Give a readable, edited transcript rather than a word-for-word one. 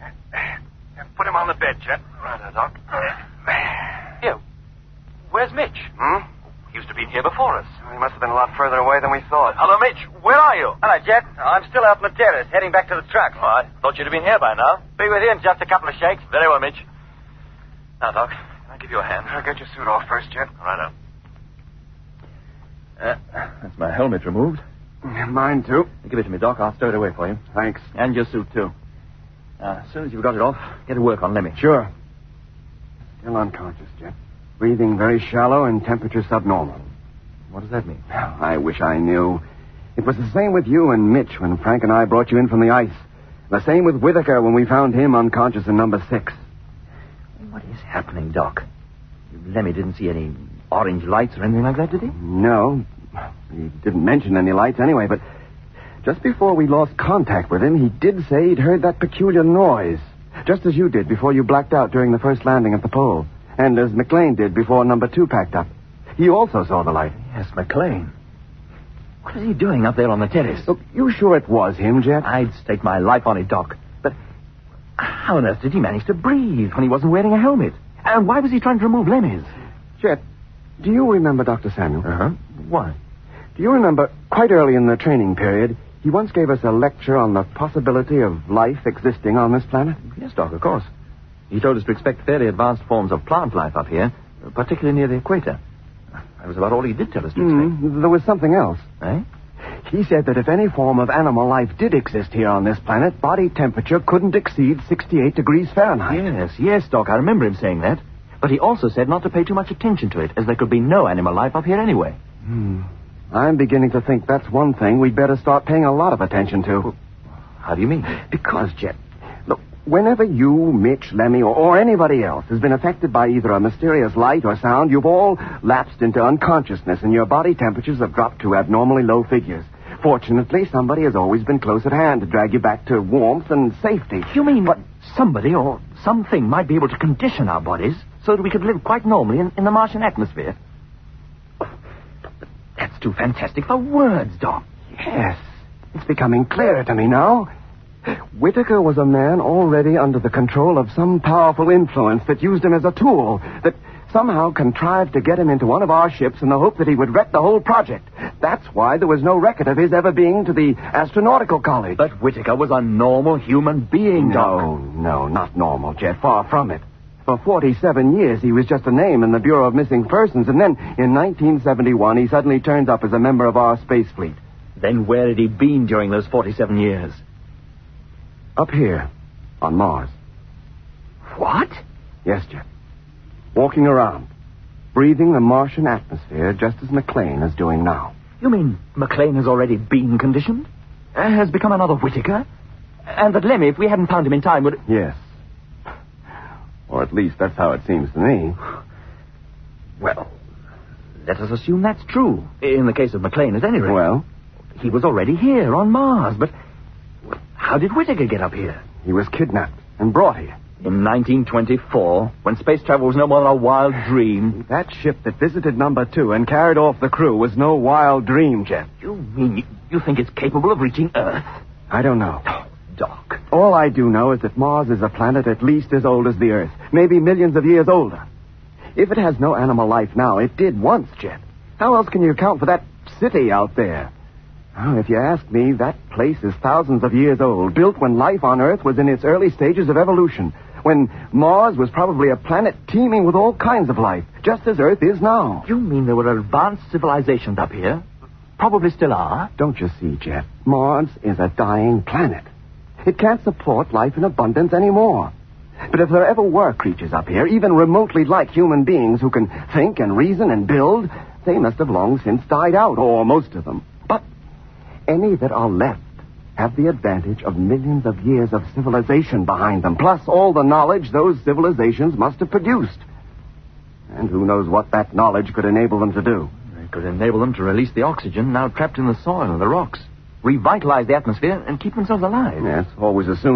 Put him on the bed, Jet. Right, Doc. Here. Where's Mitch? He used to be here before us. He must have been a lot further away than we thought. Hello, Mitch. Where are you? Hello, Jet. I'm still out on the terrace, heading back to the truck. Oh, I thought you'd have been here by now. Be with you in just a couple of shakes. Very well, Mitch. Now, Doc, can I give you a hand? I'll get your suit off first, Jet. Right on. That's my helmet removed. Mine, too. Give it to me, Doc. I'll stow it away for you. Thanks. And your suit, too. As soon as you've got it off, get to work on Lemmy. Sure. Still unconscious, Jet. Breathing very shallow and temperature subnormal. What does that mean? I wish I knew. It was the same with you and Mitch when Frank and I brought you in from the ice. The same with Whitaker when we found him unconscious in number 6. What is happening, Doc? Lemmy didn't see any orange lights or anything like that, did he? No. He didn't mention any lights anyway, but just before we lost contact with him, he did say he'd heard that peculiar noise, just as you did before you blacked out during the first landing at the pole, and as McLean did before number 2 packed up. He also saw the light. Yes, McLean. What is he doing up there on the terrace? Look, you sure it was him, Jet? I'd stake my life on it, Doc. But how on earth did he manage to breathe when he wasn't wearing a helmet? And why was he trying to remove Lemmy's? Jet, do you remember Dr. Samuel? Uh-huh. Why? Do you remember, quite early in the training period, he once gave us a lecture on the possibility of life existing on this planet? Yes, Doc, of course. He told us to expect fairly advanced forms of plant life up here, particularly near the equator. That was about all he did tell us to expect. There was something else. Eh? He said that if any form of animal life did exist here on this planet, body temperature couldn't exceed 68 degrees Fahrenheit. Yes, Doc, I remember him saying that. But he also said not to pay too much attention to it, as there could be no animal life up here anyway. I'm beginning to think that's one thing we'd better start paying a lot of attention to. How do you mean? Because, Jet, look, whenever you, Mitch, Lemmy, or anybody else has been affected by either a mysterious light or sound, you've all lapsed into unconsciousness and your body temperatures have dropped to abnormally low figures. Fortunately, somebody has always been close at hand to drag you back to warmth and safety. You mean what? Somebody or something might be able to condition our bodies so that we could live quite normally in the Martian atmosphere? That's too fantastic for words, Doc. Yes, it's becoming clearer to me now. Whitaker was a man already under the control of some powerful influence that used him as a tool, that somehow contrived to get him into one of our ships in the hope that he would wreck the whole project. That's why there was no record of his ever being to the Astronautical College. But Whitaker was a normal human being, Doc. No, not normal, Jet. Far from it. For 47 years, he was just a name in the Bureau of Missing Persons, and then, in 1971, he suddenly turned up as a member of our space fleet. Then where had he been during those 47 years? Up here, on Mars. What? Yes, Jet. Walking around, breathing the Martian atmosphere just as McLean is doing now. You mean McLean has already been conditioned? Has become another Whitaker? And that Lemmy, if we hadn't found him in time, would... Yes. Or at least that's how it seems to me. Well, let us assume that's true. In the case of McLean, at any rate. Well? He was already here on Mars, but how did Whitaker get up here? He was kidnapped and brought here. In 1924, when space travel was no more than a wild dream. That ship that visited number 2 and carried off the crew was no wild dream, Jet. You mean you think it's capable of reaching Earth? I don't know. Oh, Doc. All I do know is that Mars is a planet at least as old as the Earth, maybe millions of years older. If it has no animal life now, it did once, Jet. How else can you account for that city out there? Oh, if you ask me, that place is thousands of years old, built when life on Earth was in its early stages of evolution, when Mars was probably a planet teeming with all kinds of life, just as Earth is now. You mean there were advanced civilizations up here? Probably still are. Don't you see, Jet? Mars is a dying planet. It can't support life in abundance anymore. But if there ever were creatures up here, even remotely like human beings who can think and reason and build, they must have long since died out, or most of them. But any that are left have the advantage of millions of years of civilization behind them, plus all the knowledge those civilizations must have produced. And who knows what that knowledge could enable them to do. It could enable them to release the oxygen now trapped in the soil and the rocks, revitalize the atmosphere, and keep themselves alive. Yes, always assume